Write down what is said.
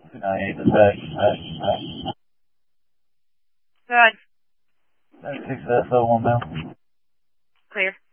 298, the back. Good. 96, that's 01 now. Clear.